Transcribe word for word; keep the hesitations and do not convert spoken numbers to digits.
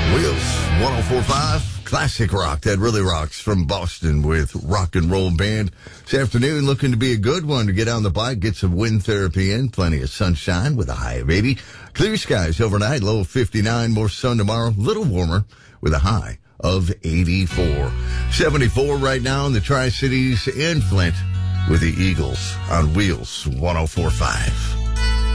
Wheels one oh four point five, classic rock that really rocks from Boston with Rock and Roll Band. This afternoon looking to be a good one to get on the bike, get some wind therapy in, plenty of sunshine with a high of eighty. Clear skies overnight, low of fifty-nine, more sun tomorrow, little warmer with a high of eighty-four. seventy-four right now in the Tri-Cities and Flint with the Eagles on Wheels one oh four point five.